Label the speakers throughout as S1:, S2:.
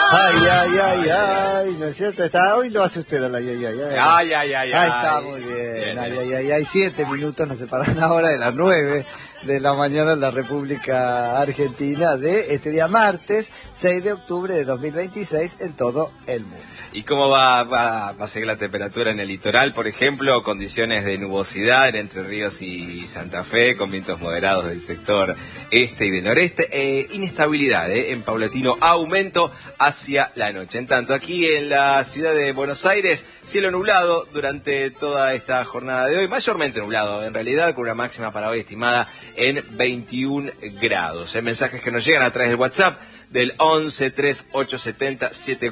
S1: ¿No es cierto? Hoy lo hace usted, ay. Ahí está, muy bien. Ay. 7 minutos nos separan ahora de las 9 de la mañana en la República Argentina de este día martes, 6 de octubre de 2026 en todo el mundo.
S2: ¿Y cómo va a seguir la temperatura en el litoral, por ejemplo? Condiciones de nubosidad en Entre Ríos y Santa Fe, con vientos moderados del sector este y del noreste. Inestabilidad, en paulatino aumento hacia la noche. En tanto, aquí en la ciudad de Buenos Aires, cielo nublado durante toda esta jornada de hoy. Mayormente nublado, en realidad, con una máxima para hoy estimada en 21 grados. Mensajes que nos llegan a través del WhatsApp del 11 3870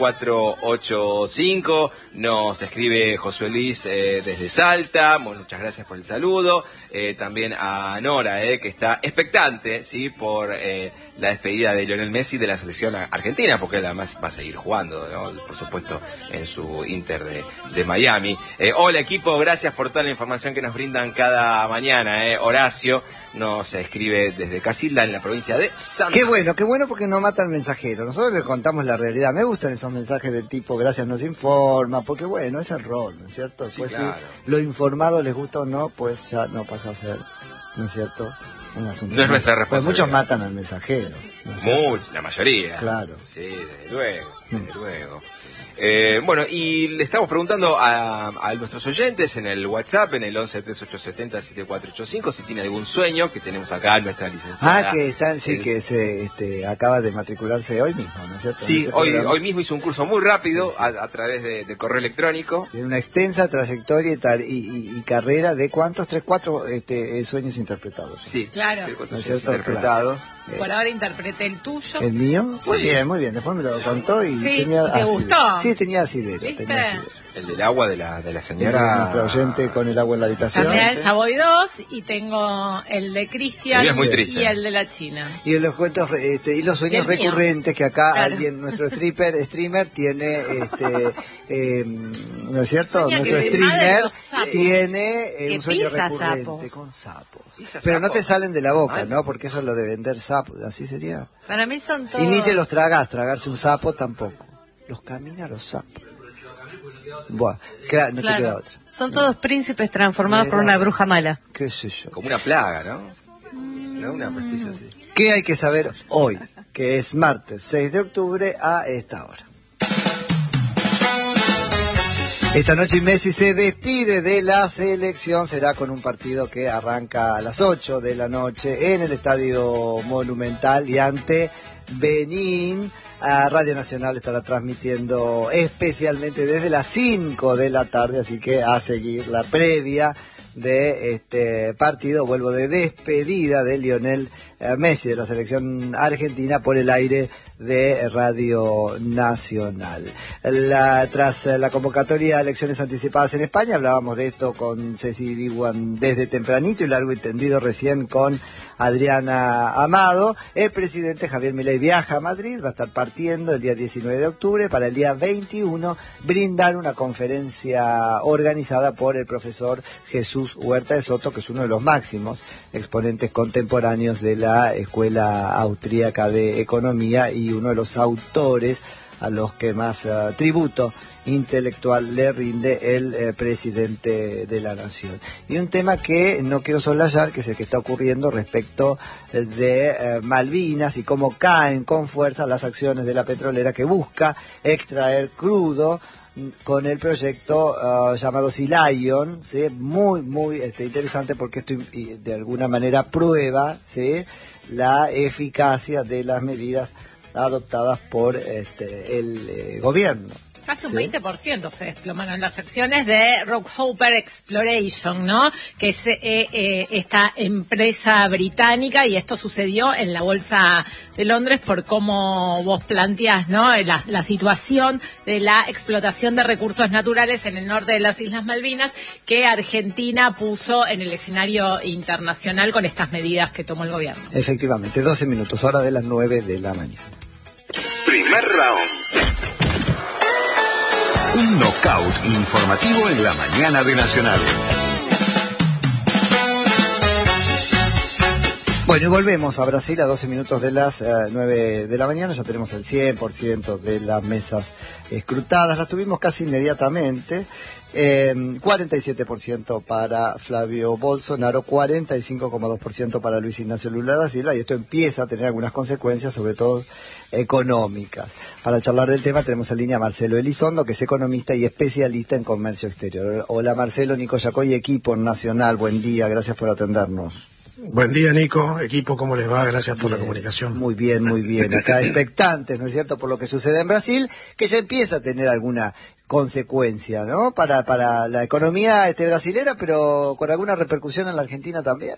S2: 7485. Nos escribe Josué Luis desde Salta. Bueno, muchas gracias por el saludo. También a Nora, que está expectante, ¿sí?, por la despedida de Lionel Messi de la selección argentina, porque él además va a seguir jugando, ¿no?, por supuesto, en su Inter de Miami. Hola equipo, gracias por toda la información que nos brindan cada mañana. Horacio nos escribe desde Casilda, en la provincia de Santa Fe.
S1: Qué bueno porque no mata al mensajero. Nosotros le contamos la realidad. Me gustan esos mensajes del tipo, gracias, nos informa, porque bueno, es el rol, ¿no es cierto?
S2: Sí,
S1: pues
S2: claro.
S1: Si lo informado les gusta o no, pues ya no pasa a ser, ¿no es cierto?, un asunto.
S2: No es nuestra
S1: Pues
S2: responsabilidad.
S1: muchos matan al mensajero, ¿no es cierto?
S2: La mayoría.
S1: Claro.
S2: Sí, desde luego. Bueno, y le estamos preguntando a nuestros oyentes en el WhatsApp, en el 11 3870 7485, si tiene algún sueño, que tenemos acá nuestra licenciada.
S1: Que están, sí, que se acaba de matricularse hoy mismo, ¿no es cierto?
S2: Sí, hoy mismo hizo un curso muy rápido a través de correo electrónico.
S1: Tiene una extensa trayectoria y carrera de ¿cuántos? 4 sueños interpretados.
S2: Sí,
S3: claro.
S2: 4
S1: ¿No es
S2: sueños
S1: cierto?
S2: interpretados.
S1: Claro.
S3: Por ahora interpreté el tuyo.
S1: ¿El mío?
S2: Sí.
S1: Muy bien. Después me lo contó y
S3: Sí,
S1: tenía...
S3: ¿te gustó?
S1: Sí, tenía asidero.
S3: ¿Viste?
S2: El del agua de la señora.
S1: Nuestro oyente con el agua en la habitación.
S3: También ya voy 2 y tengo el de Cristian
S2: El mío es muy triste.
S3: y el de la China.
S1: Y en los cuentos y los sueños
S3: Y el mío.
S1: recurrentes que acá
S3: Claro.
S1: alguien, nuestro streamer tiene, ¿no es cierto?
S3: Sueña
S1: Nuestro
S3: que mi madre
S1: streamer
S3: los sapos.
S1: tiene
S3: Que
S1: un sueño
S3: pisa
S1: recurrente
S3: sapos.
S1: con sapos.
S2: ¿Pisa
S1: Pero no
S2: sapos?
S1: te salen de la boca,
S2: Mal.
S1: ¿no? Porque eso es lo de vender sapos, así sería.
S4: Para mí son todos...
S1: Y ni te los tragarse un sapo tampoco. Los camina los sapos. Buah, claro, no te queda otra.
S4: Son todos príncipes transformados por una bruja mala.
S1: ¿Qué sé yo?
S2: Como una plaga, ¿no? No, una pesquisa así.
S1: ¿Qué hay que saber hoy? Que es martes 6 de octubre a esta hora. Esta noche Messi se despide de la selección, será con un partido que arranca a las 8 de la noche en el Estadio Monumental y ante Benín. Radio Nacional estará transmitiendo especialmente desde las 5 de la tarde, así que a seguir la previa de este partido, vuelvo, de despedida de Lionel Messi de la selección argentina por el aire de Radio Nacional. Tras la convocatoria a elecciones anticipadas en España, hablábamos de esto con Ceci Diwan desde tempranito y largo y tendido recién con Adriana Amado. El presidente Javier Milei viaja a Madrid, va a estar partiendo el día 19 de octubre para el día 21 brindar una conferencia organizada por el profesor Jesús Huerta de Soto, que es uno de los máximos exponentes contemporáneos de la Escuela Austríaca de Economía y uno de los autores a los que más tributo intelectual le rinde el presidente de la Nación. Y un tema que no quiero soslayar, que es el que está ocurriendo respecto de Malvinas y cómo caen con fuerza las acciones de la petrolera que busca extraer crudo con el proyecto llamado Sea Lion, ¿sí? Muy interesante porque esto de alguna manera prueba, ¿sí?, la eficacia de las medidas adoptadas por el gobierno.
S3: Casi un
S1: ¿sí?
S3: 20% se desplomaron las acciones de Rockhopper Exploration, ¿no? Que es esta empresa británica, y esto sucedió en la Bolsa de Londres por cómo vos planteás, ¿no?, la situación de la explotación de recursos naturales en el norte de las Islas Malvinas, que Argentina puso en el escenario internacional con estas medidas que tomó el gobierno.
S1: Efectivamente, 12 minutos, hora de las 9 de la mañana.
S5: Primer round. Un knockout informativo en la mañana de Nacional.
S1: Bueno, y volvemos a Brasil a 12 minutos de las 9 de la mañana. Ya tenemos el 100% de las mesas escrutadas. Las tuvimos casi inmediatamente. 47% para Flavio Bolsonaro, 45,2% para Luis Ignacio Lula da Silva, y esto empieza a tener algunas consecuencias, sobre todo económicas. Para charlar del tema tenemos en línea a Marcelo Elizondo, que es economista y especialista en comercio exterior. Hola Marcelo, Nico Yacoy, equipo nacional, buen día, gracias por atendernos.
S6: Buen día, Nico. Equipo, ¿cómo les va? Gracias por la comunicación.
S1: Muy bien, muy bien. Acá expectantes, ¿no es cierto?, por lo que sucede en Brasil, que ya empieza a tener alguna consecuencia, ¿no?, para la economía brasilera, pero con alguna repercusión en la Argentina también.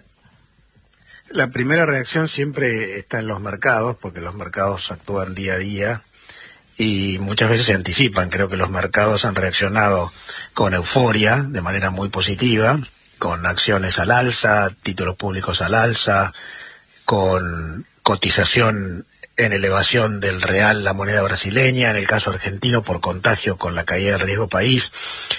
S6: La primera reacción siempre está en los mercados, porque los mercados actúan día a día y muchas veces se anticipan. Creo que los mercados han reaccionado con euforia, de manera muy positiva, con acciones al alza, títulos públicos al alza, con cotización en elevación del real, la moneda brasileña, en el caso argentino por contagio con la caída del riesgo país.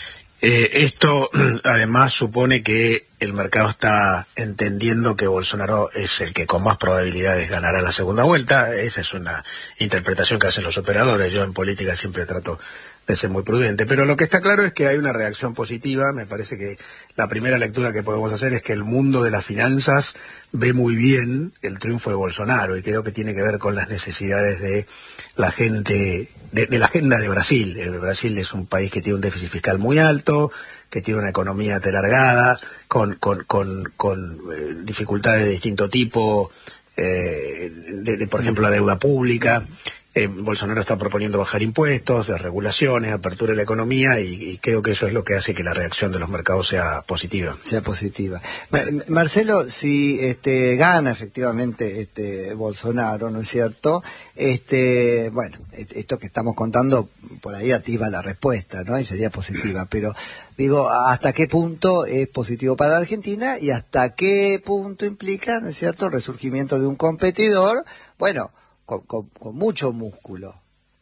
S6: Esto además supone que el mercado está entendiendo que Bolsonaro es el que con más probabilidades ganará la segunda vuelta. Esa es una interpretación que hacen los operadores. Yo en política siempre trato de ser muy prudente, pero lo que está claro es que hay una reacción positiva. Me parece que la primera lectura que podemos hacer es que el mundo de las finanzas ve muy bien el triunfo de Bolsonaro, y creo que tiene que ver con las necesidades de la gente, de la agenda de Brasil. Brasil es un país que tiene un déficit fiscal muy alto, que tiene una economía telargada, con dificultades de distinto tipo, por ejemplo, la deuda pública. Bolsonaro está proponiendo bajar impuestos, desregulaciones, apertura de la economía, y creo que eso es lo que hace que la reacción de los mercados sea positiva.
S1: Marcelo, si gana efectivamente Bolsonaro, ¿no es cierto? Bueno, esto que estamos contando por ahí ativa la respuesta, ¿no? Y sería positiva, pero digo, ¿hasta qué punto es positivo para la Argentina y hasta qué punto implica, ¿no es cierto?, el resurgimiento de un competidor, bueno, con mucho músculo?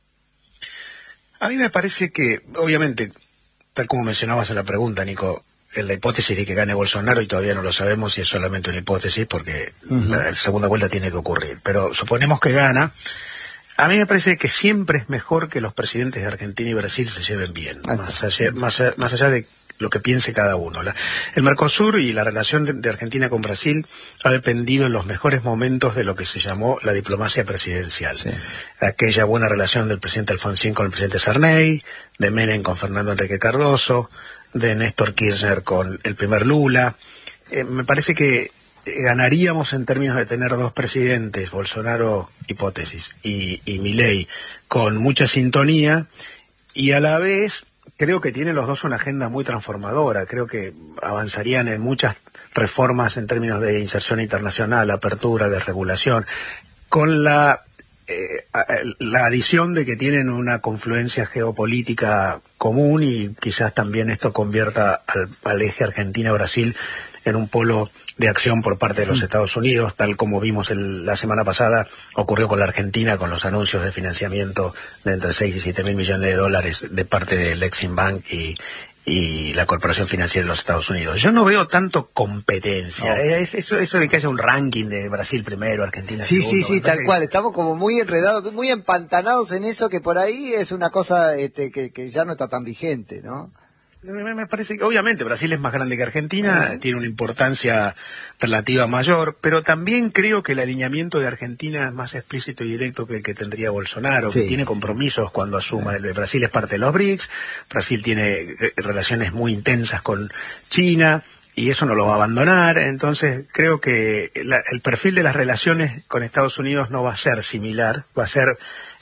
S6: A mí me parece que, obviamente, tal como mencionabas en la pregunta, Nico, en la hipótesis de que gane Bolsonaro, y todavía no lo sabemos si es solamente una hipótesis, porque la segunda vuelta tiene que ocurrir, pero suponemos que gana. A mí me parece que siempre es mejor que los presidentes de Argentina y Brasil se lleven bien, más allá de lo que piense cada uno. El Mercosur y la relación de Argentina con Brasil ha dependido en los mejores momentos de lo que se llamó la diplomacia presidencial. Sí. Aquella buena relación del presidente Alfonsín con el presidente Sarney, de Menem con Fernando Enrique Cardoso, de Néstor Kirchner con el primer Lula. Me parece que ganaríamos en términos de tener dos presidentes, Bolsonaro, hipótesis, y Milei, con mucha sintonía, y a la vez creo que tienen los dos una agenda muy transformadora. Creo que avanzarían en muchas reformas en términos de inserción internacional, apertura, desregulación, con la adición de que tienen una confluencia geopolítica común, y quizás también esto convierta al eje Argentina-Brasil en un polo de acción por parte de los Estados Unidos, tal como vimos la semana pasada ocurrió con la Argentina, con los anuncios de financiamiento de entre 6 y 7 mil millones de dólares de parte del Exim Bank y la Corporación Financiera de los Estados Unidos. Yo no veo tanto competencia. No. Eso de que haya un ranking de Brasil primero, Argentina segundo.
S1: Sí, tal cual. Estamos como muy enredados, muy empantanados en eso, que por ahí es una cosa que ya no está tan vigente, ¿no?
S6: Me parece que obviamente Brasil es más grande que Argentina, tiene una importancia relativa mayor, pero también creo que el alineamiento de Argentina es más explícito y directo que el que tendría Bolsonaro, que tiene compromisos cuando asuma. Brasil es parte de los BRICS, Brasil tiene relaciones muy intensas con China, y eso no lo va a abandonar. Entonces creo que el perfil de las relaciones con Estados Unidos no va a ser similar, va a ser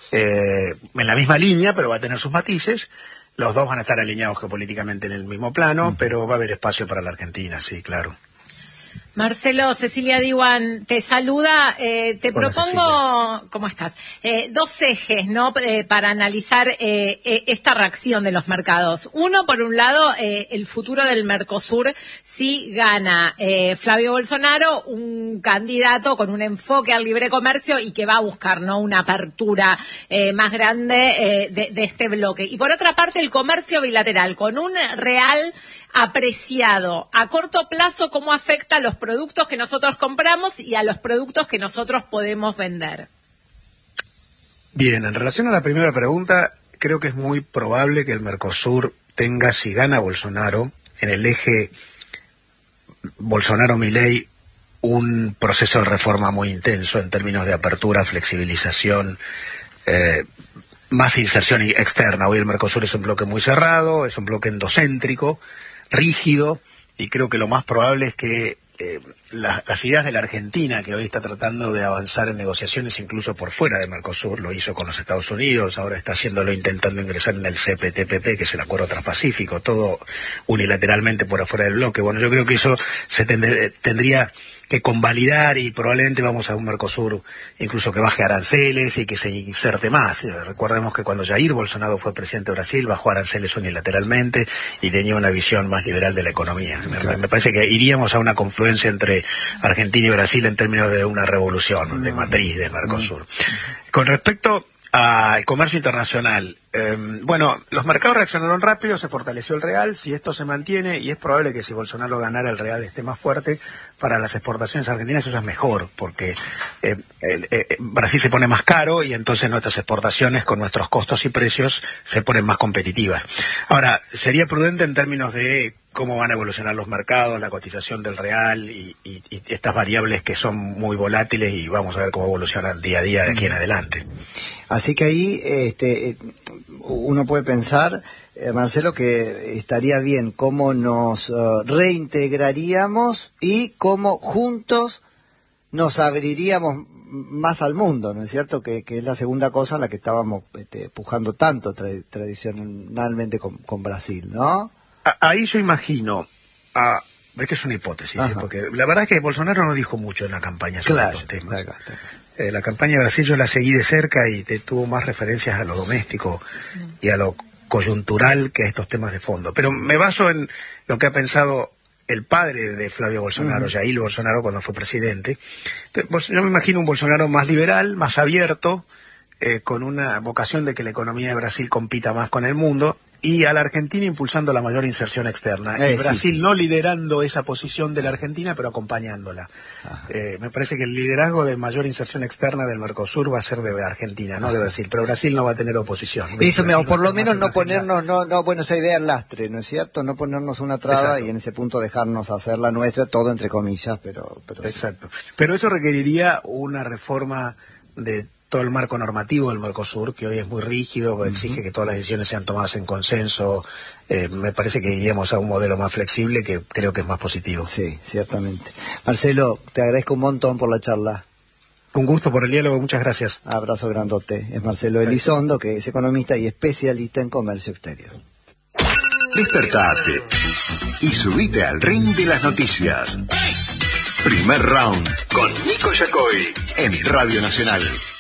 S6: en la misma línea, pero va a tener sus matices. Los dos van a estar alineados geopolíticamente en el mismo plano, pero va a haber espacio para la Argentina, sí, claro.
S3: Marcelo, Cecilia Diwan te saluda. Te
S6: Hola,
S3: propongo, Cecilia. ¿Cómo estás? Dos ejes, ¿no? Para analizar esta reacción de los mercados. Uno, por un lado, el futuro del Mercosur, si gana Flavio Bolsonaro, un candidato con un enfoque al libre comercio y que va a buscar, ¿no?, una apertura más grande de este bloque. Y por otra parte, el comercio bilateral, con un real apreciado a corto plazo, ¿cómo afecta los productos que nosotros compramos y a los productos que nosotros podemos vender.
S6: Bien, en relación a la primera pregunta, creo que es muy probable que el Mercosur tenga, si gana Bolsonaro, en el eje Bolsonaro-Milei, un proceso de reforma muy intenso en términos de apertura, flexibilización, más inserción externa. Hoy el Mercosur es un bloque muy cerrado, es un bloque endocéntrico, rígido, y creo que lo más probable es que las ideas de la Argentina, que hoy está tratando de avanzar en negociaciones incluso por fuera de Mercosur, lo hizo con los Estados Unidos, ahora está haciéndolo intentando ingresar en el CPTPP, que es el Acuerdo Transpacífico, todo unilateralmente por afuera del bloque. Bueno, yo creo que eso se tendría que convalidar y probablemente vamos a un Mercosur incluso que baje aranceles y que se inserte más. Recordemos que cuando Jair Bolsonaro fue presidente de Brasil bajó aranceles unilateralmente y tenía una visión más liberal de la economía. Me parece que iríamos a una confluencia entre Argentina y Brasil en términos de una revolución de matriz del Mercosur. Con respecto al comercio internacional, bueno, los mercados reaccionaron rápido, se fortaleció el real. Si esto se mantiene, y es probable que si Bolsonaro ganara el real esté más fuerte, para las exportaciones argentinas eso es mejor, porque Brasil se pone más caro y entonces nuestras exportaciones con nuestros costos y precios se ponen más competitivas. Ahora, sería prudente en términos de cómo van a evolucionar los mercados, la cotización del real y estas variables que son muy volátiles, y vamos a ver cómo evolucionan día a día de aquí en adelante.
S1: Así que ahí uno puede pensar, Marcelo, que estaría bien cómo nos reintegraríamos y cómo juntos nos abriríamos más al mundo, ¿no es cierto? Que es la segunda cosa en la que estábamos pujando tanto tradicionalmente con Brasil, ¿no?
S6: Ahí yo imagino, esta es una hipótesis, ¿sí? Porque la verdad es que Bolsonaro no dijo mucho en la campaña sobre estos temas. Claro. La campaña de Brasil yo la seguí de cerca y tuvo más referencias a lo doméstico y a lo coyuntural que a estos temas de fondo. Pero me baso en lo que ha pensado el padre de Flavio Bolsonaro, Jair Bolsonaro, cuando fue presidente. Entonces, yo me imagino un Bolsonaro más liberal, más abierto, con una vocación de que la economía de Brasil compita más con el mundo, y a la Argentina impulsando la mayor inserción externa. Y Brasil no liderando esa posición de la Argentina, pero acompañándola. Me parece que el liderazgo de mayor inserción externa del Mercosur va a ser de Argentina, no de Brasil. Pero Brasil no va a tener oposición.
S1: Eso, o por lo menos no ponernos, bueno, esa idea al lastre, ¿no es cierto? No ponernos una traba. Exacto. Y en ese punto dejarnos hacer la nuestra, todo entre comillas, pero
S6: Exacto. Sí. Pero eso requeriría una reforma de todo el marco normativo del Mercosur, que hoy es muy rígido, exige que todas las decisiones sean tomadas en consenso. Me parece que iríamos a un modelo más flexible que creo que es más positivo.
S1: Sí, ciertamente. Marcelo, te agradezco un montón por la charla.
S6: Un gusto por el diálogo, muchas gracias.
S1: Abrazo grandote. Es Marcelo Elizondo, que es economista y especialista en comercio exterior.
S5: Despertate y subite al ring de las noticias. Primer round con Nico Yacoy en Radio Nacional.